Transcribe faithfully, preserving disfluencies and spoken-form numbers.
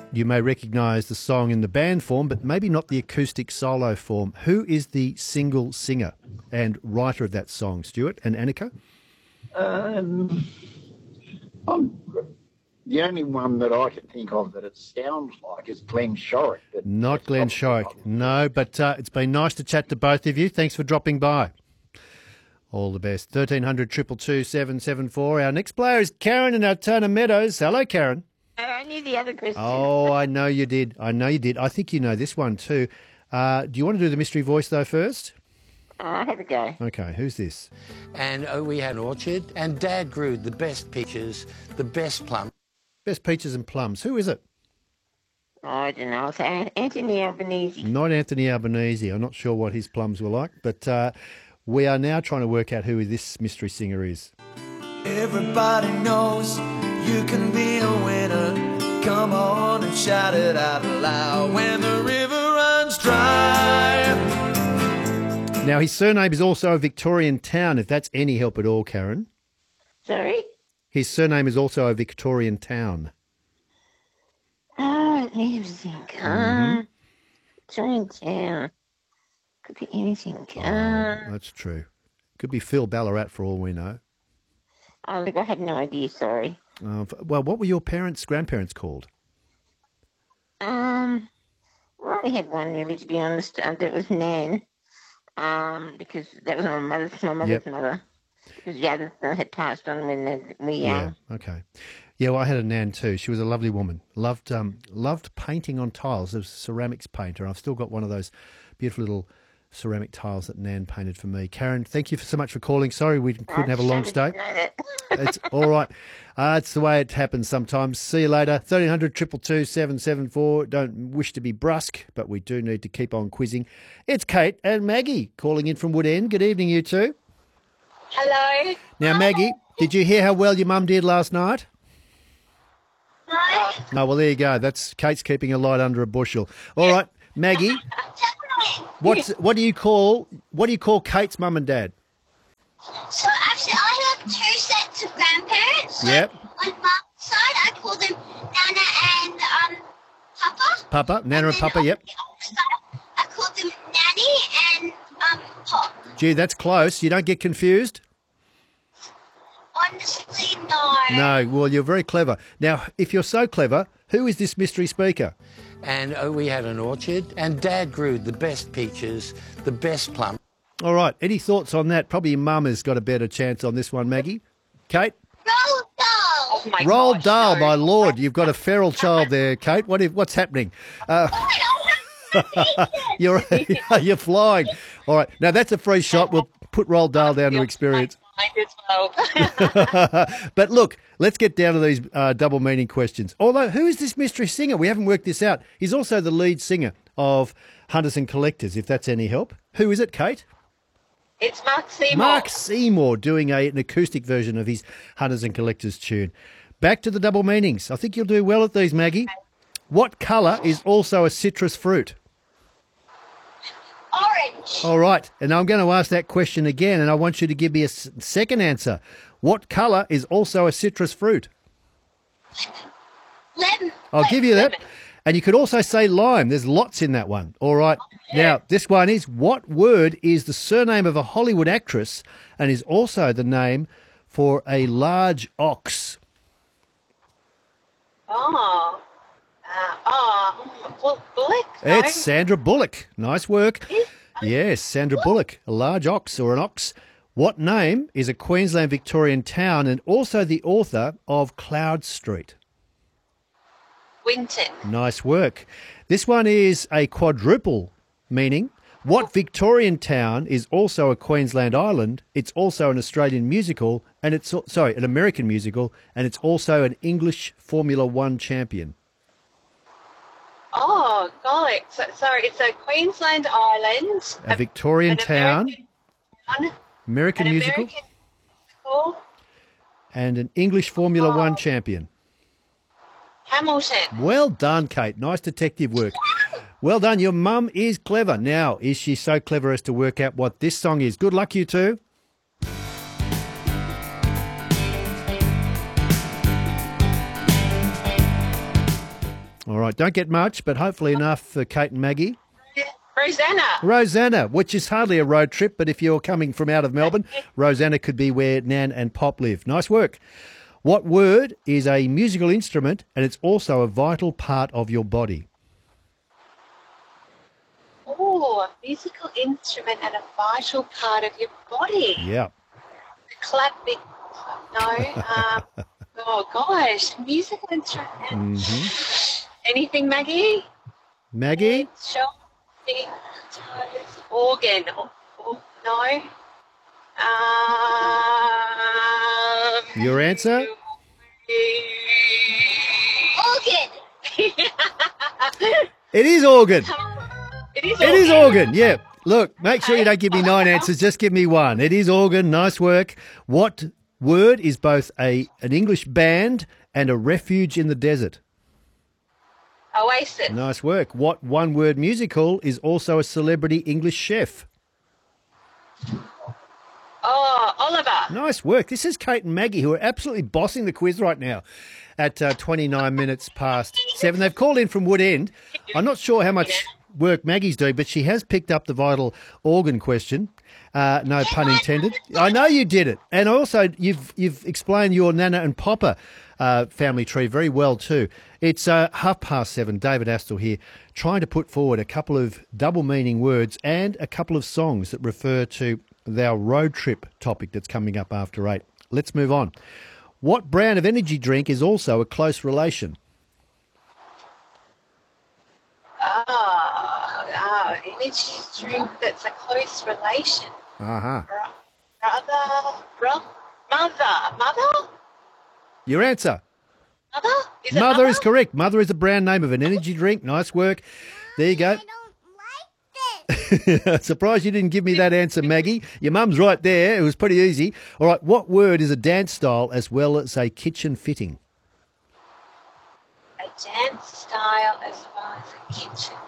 You may recognise the song in the band form, but maybe not the acoustic solo form. Who is the single singer and writer of that song, Stuart and Annika? Um, I'm, the only one that I can think of that it sounds like is Glenn Shorrock. But Not Glenn Shorrock, no, but uh, it's been nice to chat to both of you. Thanks for dropping by. All the best. thirteen hundred, two two two, seven seven four. Our next player is Karen in Altona Meadows. Hello, Karen. I knew the other question. Oh, I know you did. I know you did. I think you know this one too. Uh, do you want to do the mystery voice, though, first? Uh, have a go. Okay, who's this? And oh, we had an orchard, and Dad grew the best peaches, the best plum. Best peaches and plums. Who is it? Oh, I don't know. It's Anthony Albanese. Not Anthony Albanese. I'm not sure what his plums were like, but uh, we are now trying to work out who this mystery singer is. Everybody knows you can be a winner. Come on and shout it out loud when the river runs dry. Now, his surname is also a Victorian town, if that's any help at all, Karen. Sorry? His surname is also a Victorian town. Oh, it lives in Car. Victorian town. Could be anything. Car. Oh, that's true. Could be Phil Ballarat for all we know. Oh, look, I had no idea, sorry. Uh, well, what were your parents, grandparents called? Um, well, we had one really, to be honest. Uh, that was Nan. Um, because that was my mother's, my mother's Yep. mother. Because the other uh, had passed on when they we were young. Yeah, okay. Yeah, well, I had a Nan too. She was a lovely woman. Loved um, loved painting on tiles. She was a ceramics painter. I've still got one of those beautiful little ceramic tiles that Nan painted for me. Karen, thank you so much for calling. Sorry we couldn't Oh, have a long sorry, stay. know that. It's all right. Uh, it's the way it happens sometimes. See you later. thirteen hundred, two two two, seven seven four. Don't wish to be brusque, but we do need to keep on quizzing. It's Kate and Maggie calling in from Wood End. Good evening, you two. Hello. Now, Maggie, did you hear how well your mum did last night? No. No, well, there you go. That's Kate's keeping a light under a bushel. All right, Maggie, what's what do you call what do you call Kate's mum and dad? So actually, I have two sets of grandparents. So Yep. on mum's side, I call them Nana and um Papa. Papa, Nana and then Papa, on yep. the other side, I call them Nanny and um Pop. Gee, that's close. You don't get confused? Honestly, no. No, well, you're very clever. Now, if you're so clever, who is this mystery speaker? And oh, we had an orchard, and Dad grew the best peaches, the best plum. All right, any thoughts on that? Probably your mum has got a better chance on this one, Maggie. Kate? Roald Dahl. Oh my Roald gosh, Dahl, no. my lord. You've got a feral child there, Kate. What if, what's happening? Uh, you're, you're flying. All right, now that's a free shot. We'll put Roald Dahl down to experience. Mine as well. But look, let's get down to these uh, double meaning questions. Although, who is this mystery singer? We haven't worked this out. He's also the lead singer of Hunters and Collectors, if that's any help. Who is it, Kate? It's Mark Seymour. Mark Seymour doing a, an acoustic version of his Hunters and Collectors tune. Back to the double meanings. I think you'll do well at these, Maggie. What colour is also a citrus fruit? Orange. All right, and I'm going to ask that question again, and I want you to give me a s- second answer. What colour is also a citrus fruit? Lemon. I'll give you that. And you could also say lime. There's lots in that one. All right. Now, this one is, what word is the surname of a Hollywood actress and is also the name for a large ox? Oh. Uh, oh. Bull- Bullock? No. It's Sandra Bullock. Nice work. Yes, Sandra Bullock, a large ox or an ox. What name is a Queensland Victorian town and also the author of Cloud Street? Winton. Nice work. This one is a quadruple meaning. What Victorian town is also a Queensland island? It's also an Australian musical, and it's al- sorry, an American musical, and it's also an English Formula One champion. Oh, golly. So, sorry, it's a Queensland island. A Victorian an town, American town, American an musical, American musical. and an English Formula One champion. Hamilton. Well done, Kate. Nice detective work. Well done. Your mum is clever. Now, is she so clever as to work out what this song is? Good luck, you two. All right, don't get much, but hopefully enough for Kate and Maggie. Rosanna. Rosanna, which is hardly a road trip, but if you're coming from out of Melbourne, Rosanna could be where Nan and Pop live. Nice work. What word is a musical instrument and it's also a vital part of your body? Oh, a musical instrument and a vital part of your body. Yeah. Clapping. No. Um, oh, gosh. Musical instrument. Mm-hmm. Anything, Maggie? Maggie? Show. Toes, organ. Oh, oh, no. Um, Your answer? Organ. It is organ. It is It organ. is organ, yeah. Look, make sure you don't give me nine answers, just give me one. It is organ, nice work. What word is both a an English band and a refuge in the desert? Oasis. Nice work. What one-word musical is also a celebrity English chef? Oh, Oliver. Nice work. This is Kate and Maggie, who are absolutely bossing the quiz right now at uh, twenty-nine minutes past seven. They've called in from Wood End. I'm not sure how much work Maggie's doing, but she has picked up the vital organ question. Uh, no pun intended. I know you did it. And also, you've you've explained your Nana and Papa uh, family tree very well too. It's uh, half past seven. David Astle here, trying to put forward a couple of double meaning words and a couple of songs that refer to our road trip topic that's coming up after eight. Let's move on. What brand of energy drink is also a close relation? Ah, ah, energy drink that's a close relation. Uh-huh. Bro- Brother, bro, mother, mother, Your answer. mother. Is it Mother mother? is correct. Mother is a brand name of an energy drink. Nice work. There you go. Surprised you didn't give me that answer, Maggie. Your mum's right there. It was pretty easy. All right, what word is a dance style as well as a kitchen fitting? A dance style as well as a kitchen